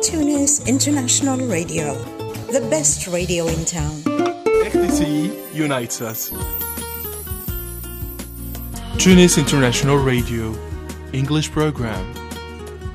Tunis International Radio, the best radio in town. RTCI unites us. Tunis International Radio, English program.